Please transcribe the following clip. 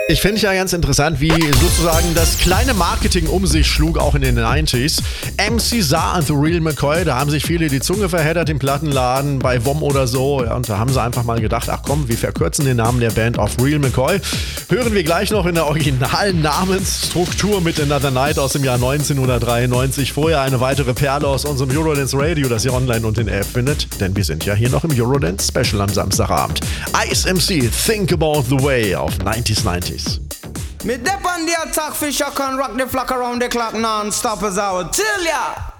Ich finde ja ganz interessant, wie sozusagen das kleine Marketing um sich schlug, auch in den 90s. MC Sa und The Real McCoy, da haben sich viele die Zunge verheddert im Plattenladen, bei WOM oder so. Ja, und da haben sie einfach mal gedacht, ach komm, wir verkürzen den Namen der Band auf Real McCoy. Hören wir gleich noch in der originalen Namensstruktur mit Another Night aus dem Jahr 1993. Vorher eine weitere Perle aus unserem Eurodance Radio, das ihr online und in der App findet. Denn wir sind ja hier noch im Eurodance Special am Samstagabend. Ice MC, Think About the Way auf 90s. Me dep on the attack, fish I can rock the flock around the clock non-stop as I would tell ya.